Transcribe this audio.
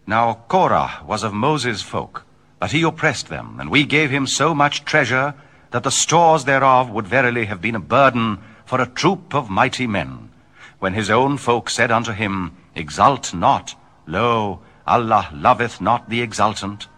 Now Korah was of Moses' folk, but he oppressed them, and we gave him so much treasure that the stores thereof would verily have been a burden for a troop of mighty men. When his own folk said unto him, Exult not, lo, Allah loveth not the exultant,